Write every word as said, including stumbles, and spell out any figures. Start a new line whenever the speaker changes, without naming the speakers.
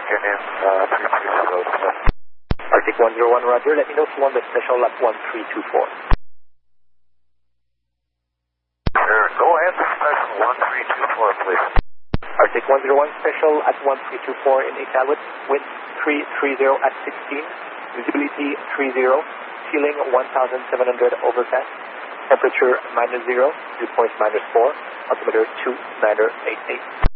Again in uh, three three zero.
Arctic one zero one, roger. Let me know if you want the special at one three two four.
Sure, go ahead, special one three two four, please.
Arctic one zero one, special at one three two four in Iqaluit, wind three three zero at sixteen, visibility three zero, ceiling one thousand seven hundred overcast, temperature minus zero, dew point minus four, altimeter two niner eight eight.